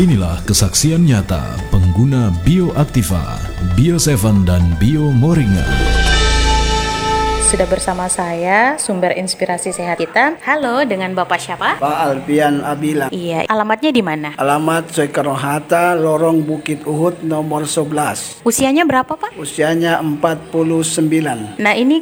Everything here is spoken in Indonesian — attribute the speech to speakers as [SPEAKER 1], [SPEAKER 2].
[SPEAKER 1] Inilah kesaksian nyata pengguna Bioaktiva, Bio7 dan Bio Moringa.
[SPEAKER 2] Sudah bersama saya, sumber inspirasi sehat kita. Halo, dengan Bapak siapa?
[SPEAKER 3] Pak Alfian Abila.
[SPEAKER 2] Iya, alamatnya di mana?
[SPEAKER 3] Alamat Soekarno-Hatta, Lorong Bukit Uhud, nomor 11.
[SPEAKER 2] Usianya berapa, Pak?
[SPEAKER 3] Usianya 49.
[SPEAKER 2] Nah, ini